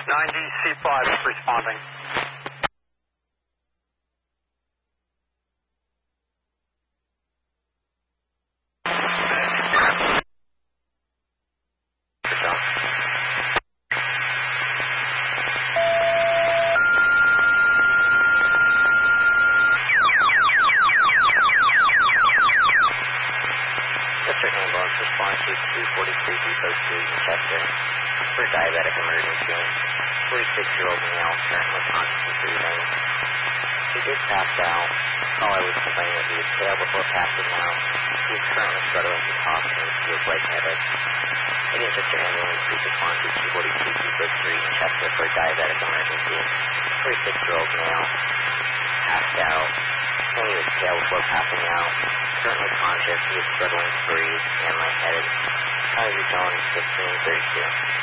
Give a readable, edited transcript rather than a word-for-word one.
90C5 responding. District ambulance response to 243 Depot Street in Chester for diabetic emergency. 46-year-old male currently conscious and breathing. He did pass out. Caller was complaining that he was pale before passing out. He is currently struggling to talk and he feels lightheaded. Again, Chester ambulance please respond to 243 Depot Street in Chester for diabetic emergency. 46-year-old male passed out. Saying he was pale before passing out. Currently conscious, he is struggling to breathe and lightheaded. How is he going? 1532.